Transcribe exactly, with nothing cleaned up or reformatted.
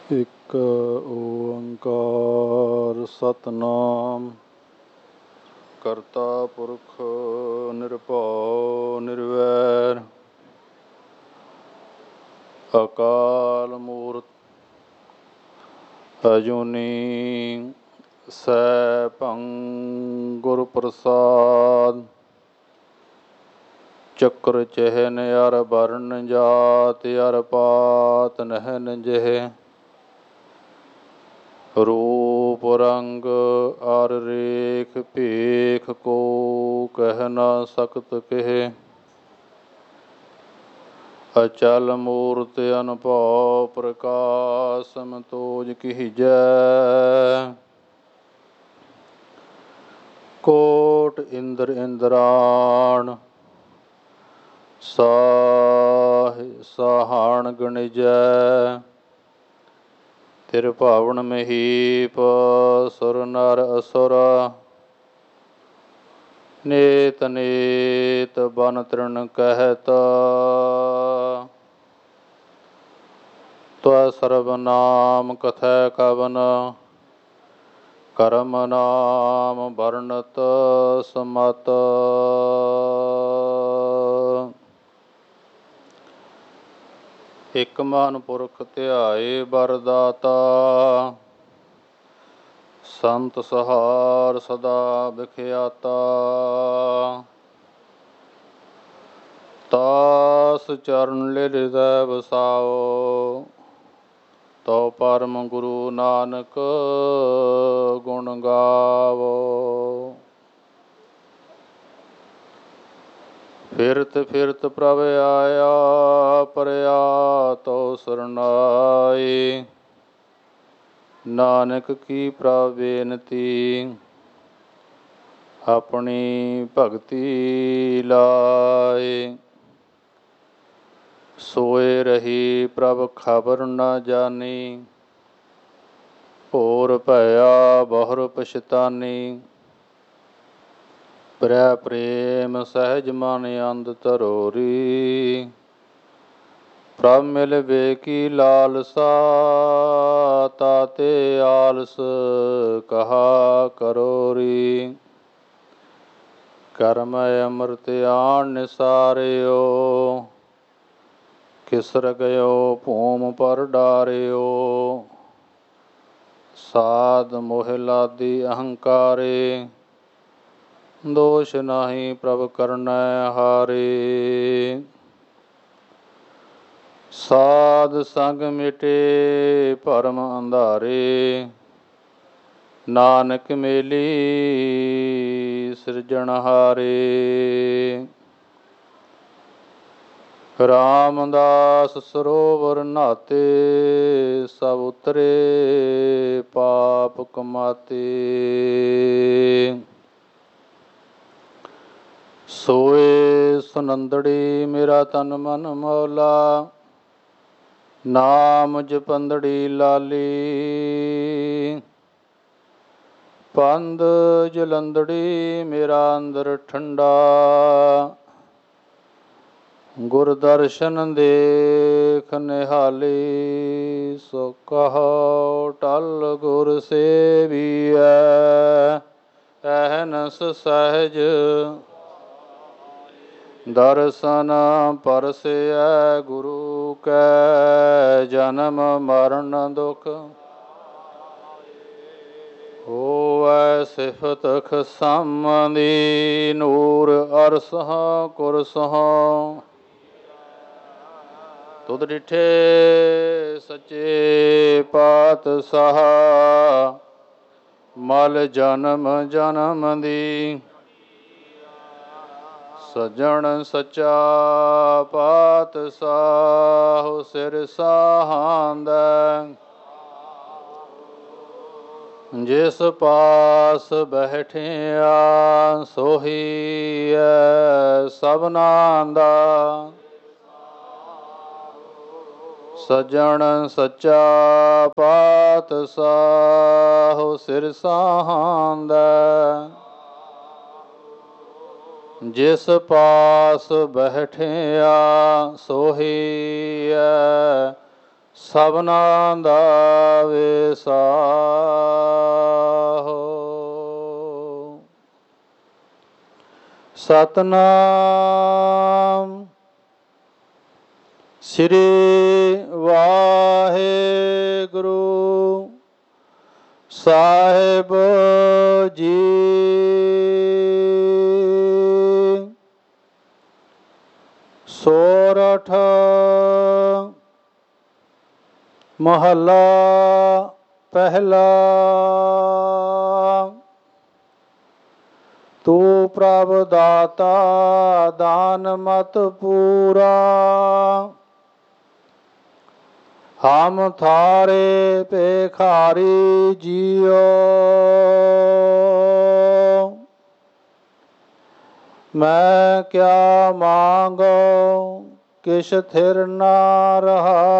ਇੱਕ ਓੰਕਾਰ ਸਤਿਨਾਮ ਕਰਤਾ ਪੁਰਖ ਨਿਰਭਉ ਨਿਰਵੈਰ ਅਕਾਲ ਮੂਰਤ ਅਜੂਨੀ ਸੈਭੰ ਗੁਰ ਪ੍ਰਸਾਦ ਚੱਕਰ ਚਹਿਨ ਅਰ ਵਰਨ ਜਾਤ ਅਰ ਪਾਤ ਨਹਿਨ ਜਿਹੇ ਰੂਪ ਰੰਗ ਅਰ ਰੇਖ ਭੇਖ ਕੋ ਕਹਿ ਨਾ ਸਕਤ ਕਹਿ ਅਚਲ ਮੂਰਤ ਅਨਭਉ ਪ੍ਰਕਾਸ਼ ਸਮਤੋਜ ਕੀਜੈ ਕੋਟ ਇੰਦਰ ਇੰਦਰਾਣ ਸਾਹ ਸਾਹਣ ਗਣਿਜੈ ਤਿਰ ਭਾਵਨ ਮਹੀਪ ਸੁਰ ਨਰ ਅਸੁਰ ਨੇਤ ਨੇਤ ਬਨ ਤ੍ਰਿਣ ਕਹਿਤ ਤਵ ਸਰਬ ਨਾਮ ਕਥੈ ਕਵਨ ਕਰਮ ਨਾਮ ਵਰਣਤ ਸਮਤ ਇਕ ਮਨ ਪੁਰਖ ਧਿਆਏ ਬਰਦਾਤਾ ਸੰਤ ਸਹਾਰ ਸਦਾ ਵਿਖਿਆਤਾ ਤਾਸ ਚਰਨ ਲਿ ਹਿਰਦੈ ਵਸਾਓ ਤਉ ਪਰਮ ਗੁਰੂ ਨਾਨਕ ਗੁਣ ਗਾਵੋ ਫਿਰਤ ਫਿਰਤ ਪ੍ਰਭ ਆਇਆ ਪਰਿਆ ਤਉ ਸਰਨਾਈ ਨਾਨਕ ਕੀ ਪ੍ਰਭ ਬੇਨਤੀ ਆਪਣੀ ਭਗਤੀ ਲਾਏ ਸੋਏ ਰਹੀ ਪ੍ਰਭ ਖਬਰ ਨ ਜਾਨੀ ਭੋਰ ਭਇਆ ਬਹੁਰ ਪਛਤਾਨੀ ਪ੍ਰੈ ਪ੍ਰੇਮ ਸਹਿਜ ਮਨ ਅੰਧ ਤਰੋਰੀ ਪ੍ਰਭ ਮਿਲ ਵੇ ਕੀ ਲਾਲਸਾ ਤਾਤੇ ਆਲਸ ਕਹਾ ਕਰੋਰੀ ਕਰਮ ਅੰਮ੍ਰਿਤ ਆਣ ਨਿਸਾਰਿਓ ਕਿਸਰ ਗਇਓ ਭੂਮ ਪਰ ਡਾਰਿਓ ਸਾਧ ਮੋਹ ਲਾਦੀ ਅਹੰਕਾਰੇ ਦੋਸ਼ ਨਾਹੀ ਪ੍ਰਭ ਕਰਨੈ ਹਾਰੇ ਸਾਧ ਸੰਗ ਮਿਟੇ ਭਰਮ ਅੰਧਾਰੇ ਨਾਨਕ ਮੇਲੀ ਸਿਰਜਣਹਾਰੇ ਰਾਮਦਾਸ ਸਰੋਵਰ ਨਾਤੇ ਸਭ ਉਤਰੇ ਪਾਪ ਕਮਾਤੇ ਸੋਏ ਸੁਨੰਦੜੀ ਮੇਰਾ ਤਨ ਮਨ ਮੌਲਾ ਨਾਮ ਜਪੰਦੜੀ ਲਾਲੀ ਪੰਦ ਜਲੰਦੜੀ ਮੇਰਾ ਅੰਦਰ ਠੰਡਾ ਗੁਰ ਦਰਸ਼ਨ ਦੇਖ ਨਿਹਾਲੀ ਸੋ ਕਹੋ ਟਲ ਗੁਰ ਸੇਵੀਐ ਅਹਨਸ ਸਹਿਜ ਦਰਸ਼ਨ ਪਰਸਿਐ ਗੁਰੂ ਕੈ ਜਨਮ ਮਰਨ ਦੁਖ ਹੋਵੈ ਸਿਫਤ ਖਸਮ ਦੀ ਨੂਰ ਅਰਸਹ ਕੁਰਸਹ ਤੁਧ ਡਿਠੇ ਸੱਚੇ ਪਾਤਸ਼ਾਹ ਮਲ ਜਨਮ ਜਨਮ ਦੀ ਸੱਜਣ ਸੱਚਾ ਪਾਤਸ਼ਾਹ ਸਿਰ ਸਾਹਾਂਦੈ ਜਿਸ ਪਾਸ ਬੈਠਿਆ ਸੋਹੀ ਐ ਸਭਨਾਂ ਦਾ ਸੱਜਣ ਸੱਚਾ ਪਾਤਸ਼ਾਹ ਸਿਰ ਸਾਹਾਂਦੈ ਜਿਸ ਪਾਸ ਬੈਠਿਆ ਸੋਹੀ ਐ ਸਭਨਾ ਦਾ ਵੇਸਾਹੋ। ਸਤਨਾਮ ਸ੍ਰੀ ਵਾਹਿਗੁਰੂ ਸਾਹਿਬ ਜੀ। ਸੋਰਠ ਮਹੱਲਾ ਪਹਿਲਾ। ਤੂੰ ਪ੍ਰਭ ਦਾਤਾ ਦਾਨ ਮਤ ਪੂਰਾ, ਹਮ ਥਾਰੇ ਭੇਖਾਰੀ ਜੀਓ। ਮੈਂ ਕਿਆ ਮਾਂਗੋ ਕਿਛ ਥਿਰ ਨਾ ਰਹਾਓ।